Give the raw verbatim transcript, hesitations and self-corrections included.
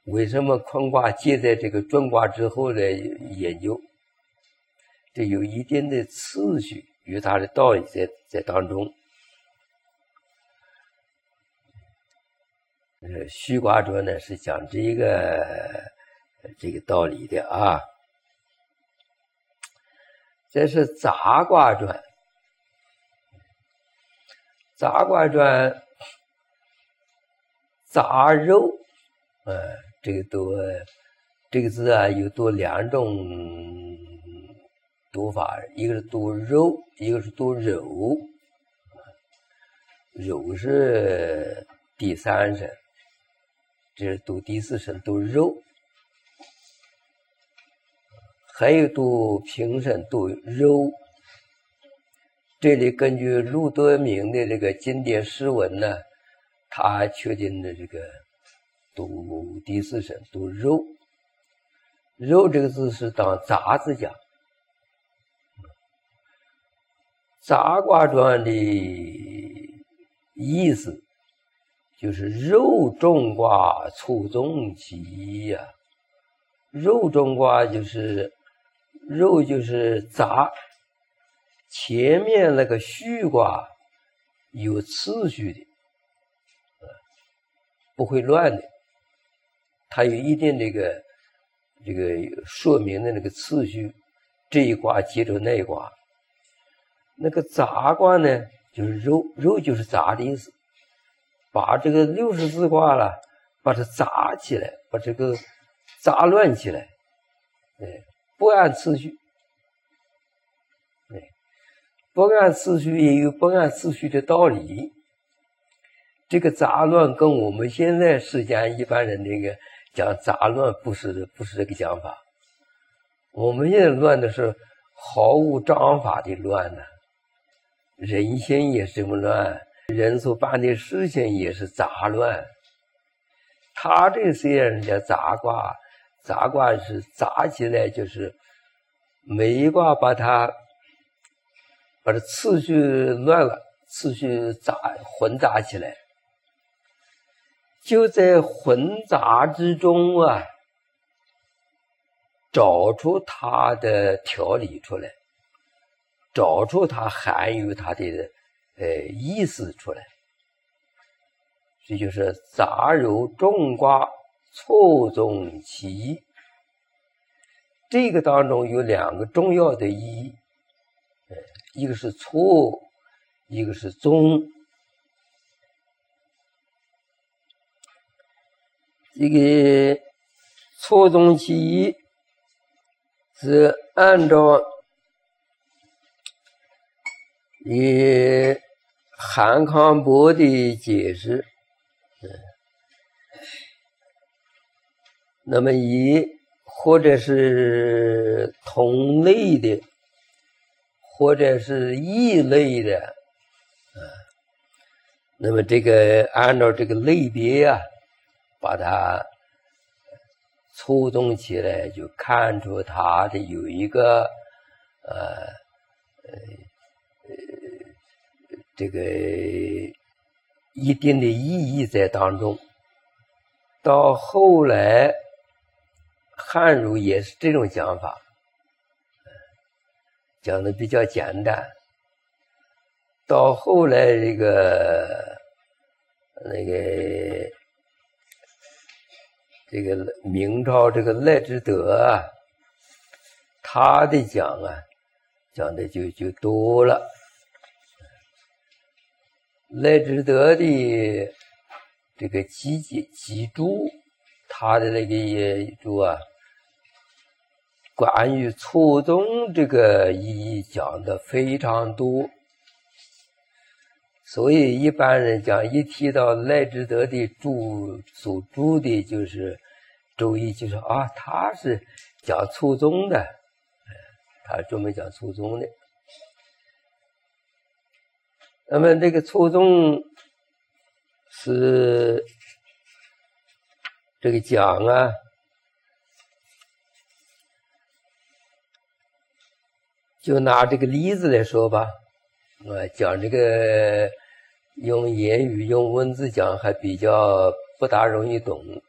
为什么坤卦接在这个准卦之后来研究？这有一定的次序，有它的道理在在当中。呃，虚卦传呢是讲这个这个道理的啊。这是杂卦传，杂卦传，杂肉，呃，这个读这个字啊，有读两种读法，一个是读肉，一个是读柔。柔是第三声，这是读第四声，读肉。还有读平声，读柔。这里根据陆德明的这个经典诗文呢，他确定的这个读第四声，读柔。柔这个字是当杂字讲。杂卦传的意思就是肉中卦促纵其一呀、啊。肉中卦就是肉就是杂，前面那个序卦有次序的，不会乱的，它有一定这个这个说明的那个次序，这一卦接着那一卦。那个杂卦呢，就是肉，肉就是杂的意思，把这个六十四卦了，把它杂起来，把这个杂乱起来，哎，不按次序，哎，不按次序也有不按次序的道理。这个杂乱跟我们现在世间一般人那个讲杂乱不是不是这个讲法。我们现在乱的是毫无章法的乱呢、啊，人心也是这么乱，人所办的事情也是杂乱。他这虽然叫杂卦，杂卦是杂起来，就是每一卦把它把这次序乱了，次序杂混杂起来，就在混杂之中啊，找出它的条理出来，找出它含有它的呃意思出来。这就是杂糅众卦错综其意。这个当中有两个重要的意义，一个是错，一个是综。这个错综其意是按照以韩康伯的解释，那么以或者是同类的，或者是异类的，啊，那么这个按照这个类别啊，把它凑动起来，就看出它的有一个呃呃这个一定的意义在当中。到后来汉儒也是这种讲法，讲的比较简单。到后来这个那个这个明朝这个赖之德啊，他的讲啊讲的就就多了。赖之德的这个集集注，他的那个注啊，关于错综这个意义讲的非常多，所以一般人讲一提到赖之德的注所注的就是周易，就说啊，他是讲错综的，他专门讲错综的。那么这个错综是这个讲啊，就拿这个例子来说吧，啊，讲这个用言语用文字讲还比较不大容易懂。